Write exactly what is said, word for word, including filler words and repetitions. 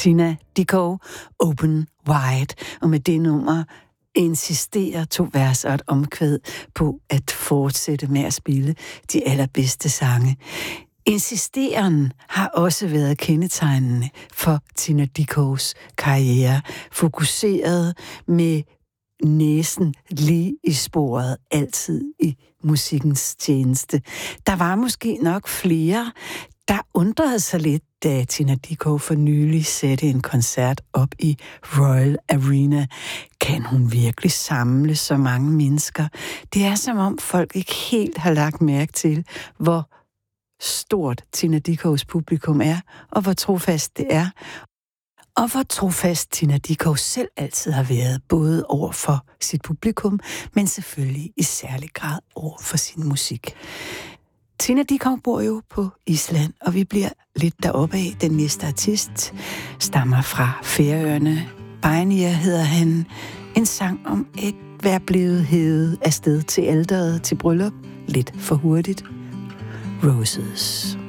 Tina Dickow, Open Wide, og med det nummer insisterer to vers og et omkvæd på at fortsætte med at spille de allerbedste sange. Insisteren har også været kendetegnende for Tina Dickows karriere, fokuseret med næsen lige i sporet, altid i musikkens tjeneste. Der var måske nok flere, der undrede sig lidt, da Tina Dickow for nylig satte en koncert op i Royal Arena. Kan hun virkelig samle så mange mennesker? Det er som om folk ikke helt har lagt mærke til, hvor stort Tina Dickows publikum er, og hvor trofast det er, og hvor trofast Tina Dickow selv altid har været, både over for sit publikum, men selvfølgelig i særlig grad over for sin musik. Tina Dickow bor jo på Island, og vi bliver lidt deroppe af. Den næste artist stammer fra Færøerne. Beinir hedder han. En sang om at være blevet hævet afsted til alteret til bryllup. Lidt for hurtigt. Roses.